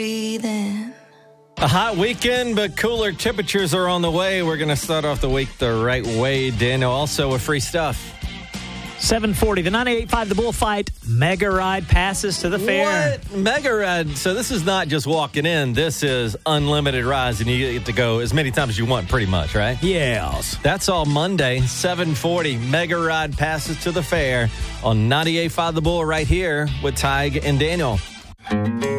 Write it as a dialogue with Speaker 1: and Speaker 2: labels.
Speaker 1: Breathing.
Speaker 2: A hot weekend, but cooler temperatures are on the way. We're going to start off the week the right way, Daniel. Also with free stuff.
Speaker 3: 7:40, the 98.5 The Bullfight Mega Ride passes to the fair.
Speaker 2: What? Mega Ride. So this is not just walking in. This is unlimited rides, and you get to go as many times as you want, pretty much, right?
Speaker 3: Yes.
Speaker 2: That's all Monday, 7:40. Mega Ride passes to the fair on 98.5 The Bull right here with Tig and Daniel.